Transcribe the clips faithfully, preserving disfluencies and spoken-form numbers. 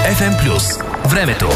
еф ем плюс. Времето.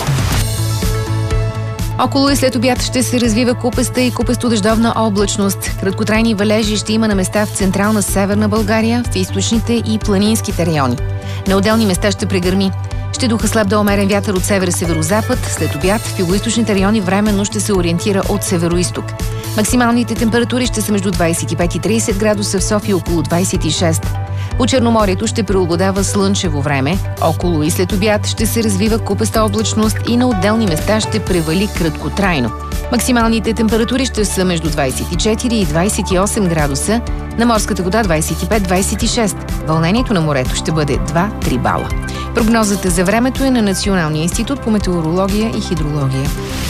Около и след обяд ще се развива купеста и купесто-дъждовна облачност. Краткотрайни валежи ще има на места в централна северна България, в източните и планинските райони. На отделни места ще прегърми. Ще духа слаб до умерен вятър от север-северозапад. След обяд в югоизточните райони временно ще се ориентира от североизток. Максималните температури ще са между двадесет и пет и тридесет градуса, в София около двадесет и шест. По Черноморието ще преобладава слънчево време. Около и след обяд ще се развива купеста облачност и на отделни места ще превали краткотрайно. Максималните температури ще са между двадесет и четири и двадесет и осем градуса, на морската вода двадесет и пет до двадесет и шест. Вълнението на морето ще бъде два-три бала. Прогнозата за времето е на Националния институт по метеорология и хидрология.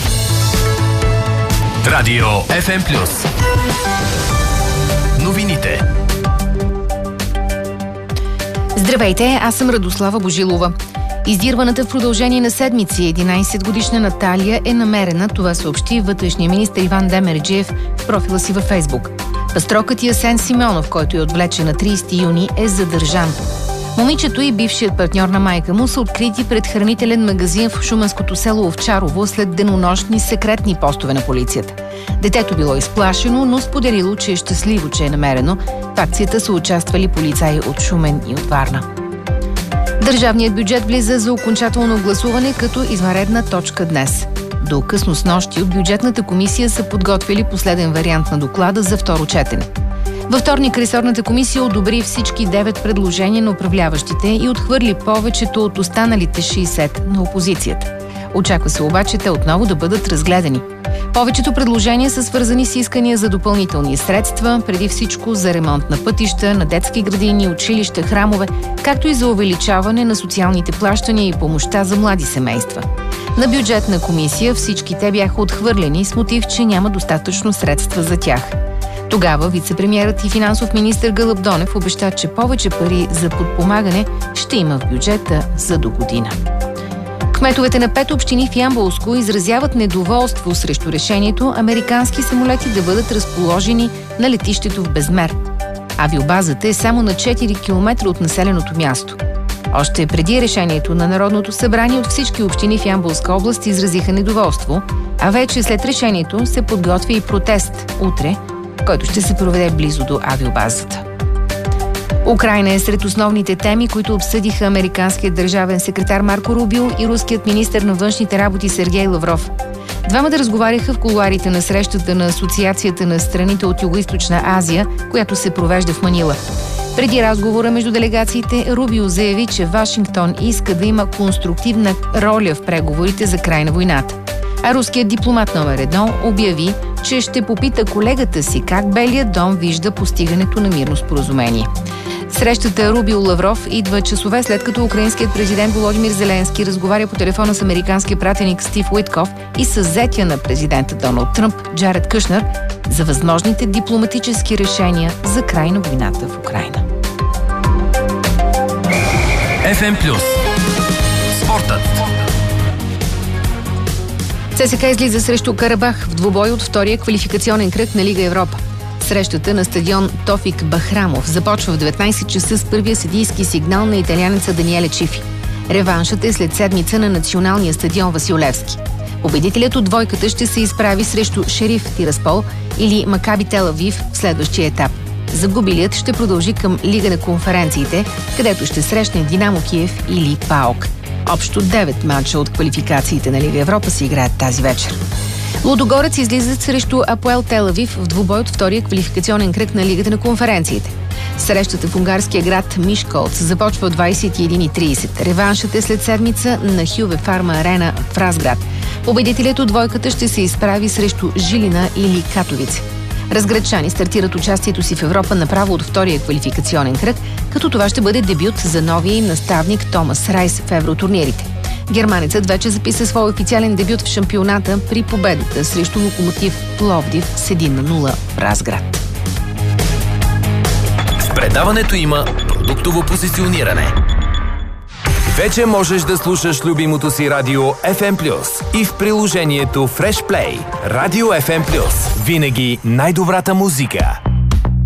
Радио еф ем плюс. Новините. Здравейте, аз съм Радослава Божилова. Издирваната в продължение на седмици единадесетгодишна Наталия е намерена, това съобщи вътрешния министър Иван Демерджиев в профила си във Фейсбук. Пастрокът и Асен Симеонов, който е отвлечен на тридесети юни, е задържан. Момичето и бившият партньор на майка му са открити пред хранителен магазин в шуменското село Овчарово след денонощни секретни постове на полицията. Детето било изплашено, но споделило, че е щастливо, че е намерено. В акцията са участвали полицаи от Шумен и от Варна. Държавният бюджет влиза за окончателно гласуване като извънредна точка днес. До късно снощи от бюджетната комисия са подготвили последен вариант на доклада за второ четене. Във вторник ресорната комисия одобри всички девет предложения на управляващите и отхвърли повечето от останалите шейсет на опозицията. Очаква се обаче те отново да бъдат разгледани. Повечето предложения са свързани с искания за допълнителни средства, преди всичко за ремонт на пътища, на детски градини, училища, храмове, както и за увеличаване на социалните плащания и помощта за млади семейства. На бюджетна комисия всички те бяха отхвърлени с мотив, че няма достатъчно средства за тях. Тогава вицепремиерът и финансов министър Гълъб Донев обеща, че повече пари за подпомагане ще има в бюджета за до година. Кметовете на пет общини в Ямболско изразяват недоволство срещу решението американски самолети да бъдат разположени на летището в Безмер. Авиобазата е само на четири километра от населеното място. Още преди решението на Народното събрание от всички общини в Ямболска област изразиха недоволство, а вече след решението се подготвя и протест утре, който ще се проведе близо до авиобазата. Украйна е сред основните теми, които обсъдиха американският държавен секретар Марко Рубио и руският министър на външните работи Сергей Лавров. Двамата разговаряха в кулоарите на срещата на Асоциацията на страните от Югоизточна Азия, която се провежда в Манила. Преди разговора между делегациите, Рубио заяви, че Вашингтон иска да има конструктивна роля в преговорите за край на войната. А руският дипломат номер едно обяви, че ще попита колегата си как Белият дом вижда постигането на мирно споразумение. Срещата Рубио-Лавров идва часове след като украинският президент Володимир Зеленски разговаря по телефона с американския пратеник Стив Уитков и с зетя на президента Доналд Тръмп Джаред Кушнер за възможните дипломатически решения за край на войната в Украйна. еф ем плюс. Спортът. ЦСКА излиза срещу Карабах в двубой от втория квалификационен кръг на Лига Европа. Срещата на стадион Тофик Бахрамов започва в деветнадесет часа с първия съдийски сигнал на италианеца Даниеле Чифи. Реваншът е след седмица на националния стадион Васил Левски. Победителят от двойката ще се изправи срещу Шериф Тираспол или Макаби Тел Авив в следващия етап. Загубилият ще продължи към Лига на конференциите, където ще срещне Динамо Киев или ПАОК. Общо девет мача от квалификациите на Лига Европа се играят тази вечер. Лудогорец излизат срещу Апоел Тел Авив в двубой от втория квалификационен кръг на Лигата на конференциите. Срещата в унгарския град Мишколц започва от двадесет и една и тридесет. Реваншът е след седмица на Хюве Фарма Арена в Разград. Победителят от двойката ще се изправи срещу Жилина или Катовице. Разградчани стартират участието си в Европа направо от втория квалификационен кръг, като това ще бъде дебют за новия им наставник Томас Райс в евротурнирите. Германецът вече записа свой официален дебют в шампионата при победата срещу Локомотив Пловдив с един на нула в Разград. В предаването има продуктово позициониране. Вече можеш да слушаш любимото си радио еф ем плюс и в приложението Fresh Play. Радио еф ем плюс. Винаги най-добрата музика.